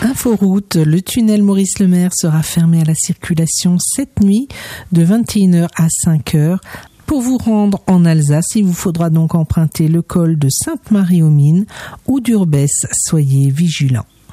Inforoute, le tunnel Maurice-Lemaire sera fermé à la circulation cette nuit de 21h à 5h. Pour vous rendre en Alsace, il vous faudra donc emprunter le col de Sainte-Marie-aux-Mines ou d'Urbès. Soyez vigilants.